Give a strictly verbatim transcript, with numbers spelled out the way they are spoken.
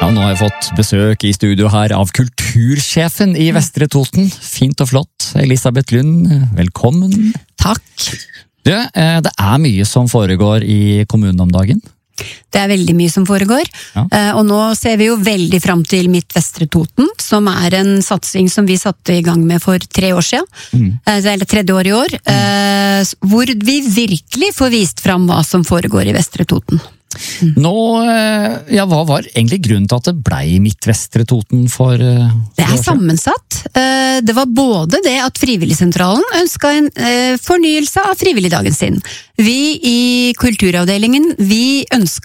Ja, nå har jeg fått besøk i studio her av kultursjefen i Vestre Toten. Fint og flott. Elisabeth Lund, velkommen. Takk. Du, det er mye som foregår i kommunen om dagen. Det er veldig mye som foregår, ja. Og nå ser vi jo veldig frem til Midt Vestre Toten, som er en satsing som vi satte i gang med for tre år siden, mm. eller tredje år i år, mm. hvor vi virkelig får vist frem hva som foregår i Vestre Toten. Mm. Nå, ja, hva var egentlig grunnen til at det ble Midt Vestre Toten for... Det er sammensatt. Det var både det at Frivilligsentralen ønsket en fornyelse av frivilligdagen sin. Vi i kulturavdelingen, vi ønsket